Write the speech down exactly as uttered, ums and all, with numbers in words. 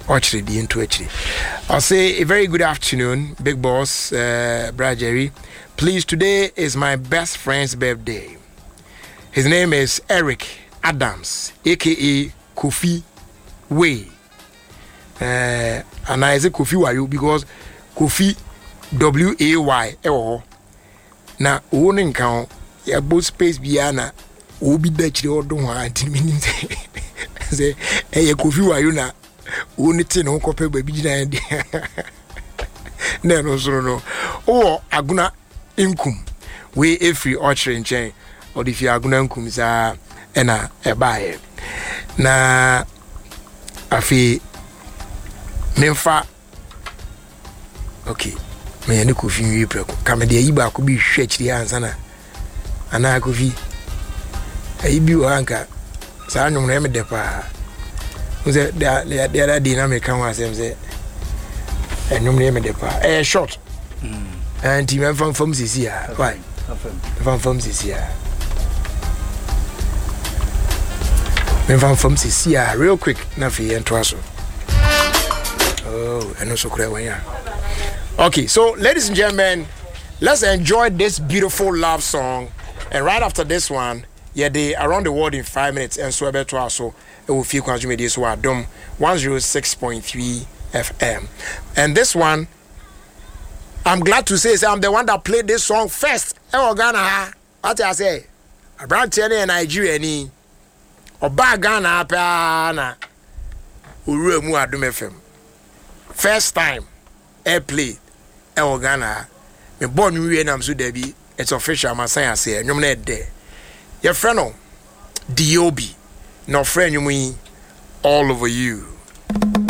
Actually, the into actually. I'll say a very good afternoon, big boss, uh, Brad Jerry. Please, today is my best friend's birthday. His name is Eric Adams, aka Kofi Way. Uh, and I say Kofi Wayo because Kofi W A Y. Oh, now owning count. Ya both space biana. Obi Dutch or don't want to mean say, hey, Kofi Wayo na. Unity no copy baby na no no so no oh aguna inkum we every orchard chain or if you aguna inkum za ena ebae na afi memfa okay me ne Kofi wi preko kame de yiba ko bi hwe chiri ansa na ana Kofi ayi bi o anka sa anum na me de pa the the the other dynamic can was them say and no name the pa eh short and team from from this year why from from this year from from this year real quick na fi ento aso oh and also kure wan ya okay so ladies and gentlemen, let's enjoy this beautiful love song, and right after this one yeah they around the world in five minutes and so beto aso it will feel consume this one dom one oh six point three F M. And this one, I'm glad to say, say I'm the one that played this song first. Hey, Ghana, what I say? A brand Tierney and Nigeria ni Oba Ghana pana Uru mu adum F M. First time I played Hey, Ghana. Me born we na so there be it's official my say say nyom na there. Your friend no D O B. No friend you mean all over you.